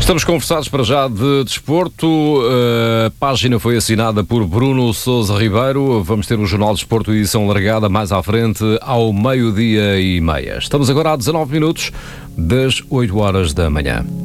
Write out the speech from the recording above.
Estamos conversados para já de desporto. A página foi assinada por Bruno Sousa Ribeiro. Vamos ter o Jornal de Desporto, edição largada, mais à frente, ao 12:30. Estamos agora a 19 minutos das 8 horas da manhã.